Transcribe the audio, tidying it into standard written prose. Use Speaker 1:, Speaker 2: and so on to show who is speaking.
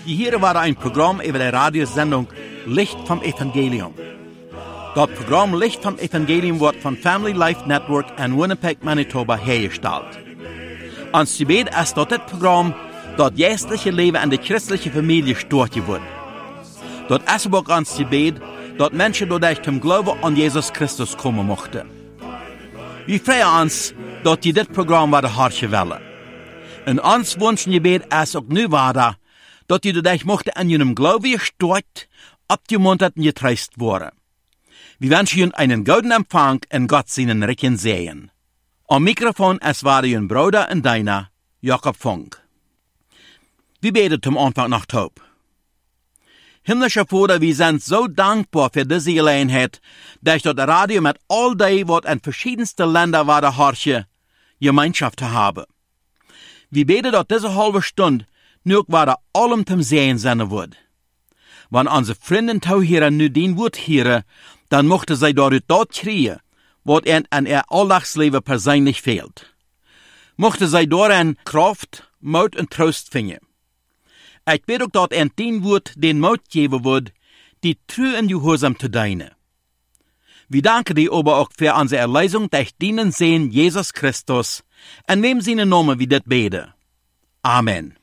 Speaker 1: Hier war ein Programm über die Radiosendung Licht vom Evangelium. Das Programm Licht vom Evangelium wird von Family Life Network in Winnipeg, Manitoba hergestellt. Ons gebed ist dat dit Programm das geestliche Leben in der christlichen Familie stärken wird. Das ist auch ons gebed, dass Menschen dadurch zum Glauben an Jesus Christus kommen mochten. Wir freuen uns, dass die dit Programm werden hartje willen. En ons wunschen gebed ist auch nu weiter, dass die dadurch mochten an ihrem Glauben gestärkt, abgemuntert und getröstet worden. Wir wünschen Ihnen einen guten Empfang in Gott seinen Recken sehen. Am Mikrofon es war Ihr Bruder und deiner, Jakob Funk. Wir beten zum Anfang nach Taub. Himmlischer Vater, wir sind so dankbar für diese Gelegenheit, dass das Radio mit all dem, was in verschiedensten Ländern war, der Harche, Gemeinschaft zu haben. Wir beten, dass diese halbe Stunde nur war allem zum Sehen sein wird. Wenn unsere Freunde Tauhörer nu den Wort hören, dann mochte sie dadurch dort kriegen, was ihnen an ihr Alltagsleben persönlich fehlt. Mochte sie darin Kraft, Mut und Trost finden. Ich bete auch, dass ihnen den Wort den Mut geben wird, die treu und gehorsam zu dienen. Wir danken dir aber auch für unsere Erlösung durch deinen Sohn Jesus Christus, in wem seinen Namen wir das beten. Amen.